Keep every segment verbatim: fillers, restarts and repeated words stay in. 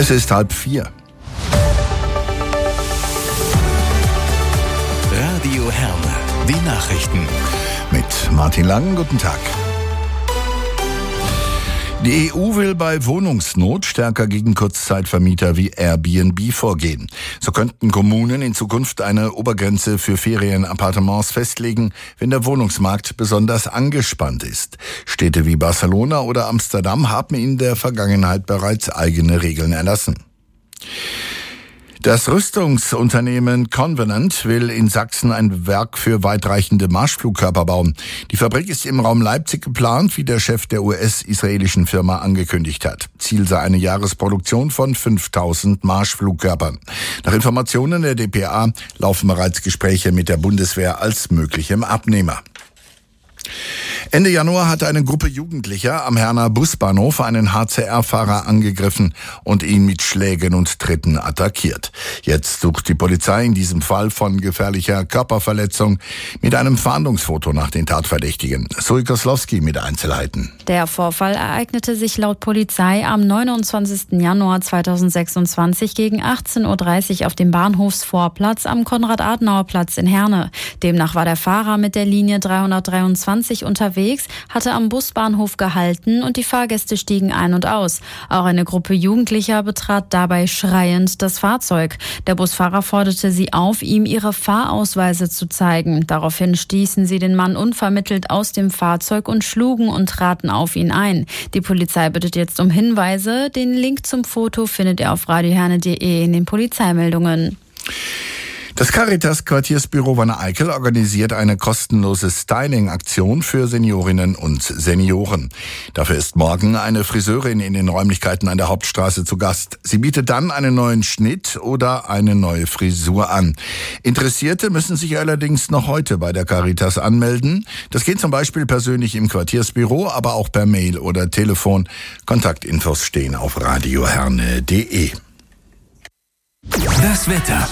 Es ist halb vier. Radio Herne, die Nachrichten. Mit Martin Lang, guten Tag. Die E U will bei Wohnungsnot stärker gegen Kurzzeitvermieter wie Airbnb vorgehen. So könnten Kommunen in Zukunft eine Obergrenze für Ferienappartements festlegen, wenn der Wohnungsmarkt besonders angespannt ist. Städte wie Barcelona oder Amsterdam haben in der Vergangenheit bereits eigene Regeln erlassen. Das Rüstungsunternehmen Covenant will in Sachsen ein Werk für weitreichende Marschflugkörper bauen. Die Fabrik ist im Raum Leipzig geplant, wie der Chef der U S-israelischen Firma angekündigt hat. Ziel sei eine Jahresproduktion von fünftausend Marschflugkörpern. Nach Informationen der D P A laufen bereits Gespräche mit der Bundeswehr als möglichem Abnehmer. Ende Januar hatte eine Gruppe Jugendlicher am Herner Busbahnhof einen H C R-Fahrer angegriffen und ihn mit Schlägen und Tritten attackiert. Jetzt sucht die Polizei in diesem Fall von gefährlicher Körperverletzung mit einem Fahndungsfoto nach den Tatverdächtigen. Zoe Koslowski mit Einzelheiten. Der Vorfall ereignete sich laut Polizei am neunundzwanzigsten Januar zweitausendsechsundzwanzig gegen achtzehn Uhr dreißig auf dem Bahnhofsvorplatz am Konrad-Adenauer-Platz in Herne. Demnach war der Fahrer mit der Linie dreihundertdreiundzwanzig unterwegs, hatte am Busbahnhof gehalten und die Fahrgäste stiegen ein und aus. Auch eine Gruppe Jugendlicher betrat dabei schreiend das Fahrzeug. Der Busfahrer forderte sie auf, ihm ihre Fahrausweise zu zeigen. Daraufhin stießen sie den Mann unvermittelt aus dem Fahrzeug und schlugen und traten auf ihn ein. Die Polizei bittet jetzt um Hinweise. Den Link zum Foto findet ihr auf radioherne punkt de in den Polizeimeldungen. Das Caritas-Quartiersbüro Wanne-Eickel organisiert eine kostenlose Styling-Aktion für Seniorinnen und Senioren. Dafür ist morgen eine Friseurin in den Räumlichkeiten an der Hauptstraße zu Gast. Sie bietet dann einen neuen Schnitt oder eine neue Frisur an. Interessierte müssen sich allerdings noch heute bei der Caritas anmelden. Das geht zum Beispiel persönlich im Quartiersbüro, aber auch per Mail oder Telefon. Kontaktinfos stehen auf radioherne punkt de. Das Wetter.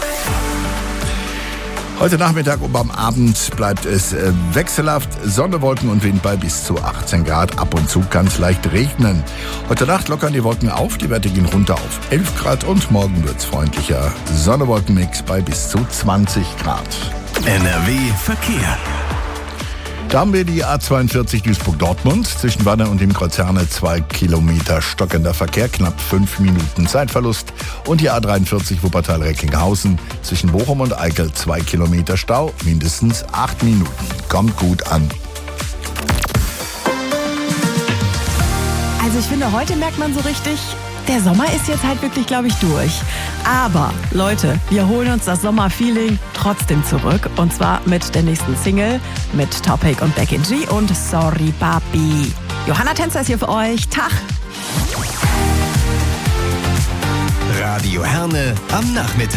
Heute Nachmittag und am Abend bleibt es äh, wechselhaft, Sonne, Wolken und Wind bei bis zu achtzehn Grad. Ab und zu kann es leicht regnen. Heute Nacht lockern die Wolken auf, die Werte gehen runter auf elf Grad und morgen wird's freundlicher. Sonne-Wolken-Mix bei bis zu zwanzig Grad. N R W Verkehr. Da haben wir die A zweiundvierzig Duisburg-Dortmund. Zwischen Wanne und dem Kreuz Herne zwei Kilometer stockender Verkehr, knapp fünf Minuten Zeitverlust. Und die A dreiundvierzig Wuppertal-Recklinghausen. Zwischen Bochum und Eickel zwei Kilometer Stau, mindestens acht Minuten. Kommt gut an. Also ich finde, heute merkt man so richtig, der Sommer ist jetzt halt wirklich, glaube ich, durch. Aber Leute, wir holen uns das Sommerfeeling trotzdem zurück. Und zwar mit der nächsten Single mit Topic und Becky G und Sorry Papi. Johanna Tänzer ist hier für euch. Tag! Radio Herne am Nachmittag.